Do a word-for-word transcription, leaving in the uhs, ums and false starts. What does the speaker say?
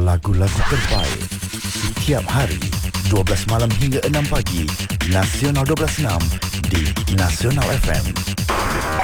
lagu-lagu terbaik setiap hari dua belas malam hingga enam pagi. Nasional dua belas enam di Nasional F M.